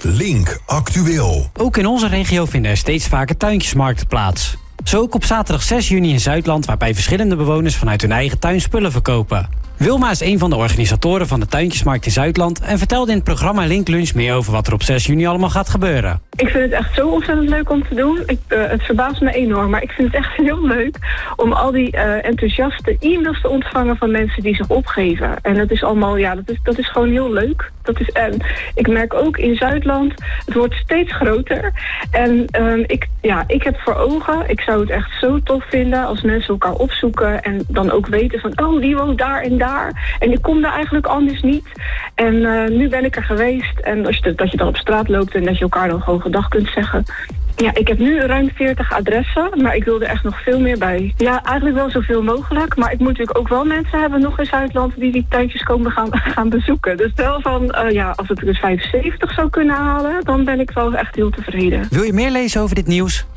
Link Actueel. Ook in onze regio vinden er steeds vaker tuintjesmarkten plaats. Zo ook op zaterdag 6 juni in Zuidland, waarbij verschillende bewoners vanuit hun eigen tuin spullen verkopen. Wilma is een van de organisatoren van de tuintjesmarkt in Zuidland en vertelde in het programma Link Lunch meer over wat er op 6 juni allemaal gaat gebeuren. Ik vind het echt zo ontzettend leuk om te doen. Het verbaast me enorm, maar ik vind het echt heel leuk om al die enthousiaste e-mails te ontvangen van mensen die zich opgeven. En dat is allemaal, dat is gewoon heel leuk. Ik merk ook in Zuidland, het wordt steeds groter. En ik heb voor ogen, ik zou het echt zo tof vinden als mensen elkaar opzoeken en dan ook weten van, oh, die woont daar en daar. En ik kom daar eigenlijk anders niet. En nu ben ik er geweest. En dat je dan op straat loopt en dat je elkaar dan gewoon gedag kunt zeggen. Ja, ik heb nu ruim 40 adressen, maar ik wil er echt nog veel meer bij. Ja, eigenlijk wel zoveel mogelijk, maar ik moet natuurlijk ook wel mensen hebben nog in Zuidland die tuintjes komen gaan bezoeken. Dus wel van, als het dus 75 zou kunnen halen, dan ben ik wel echt heel tevreden. Wil je meer lezen over dit nieuws?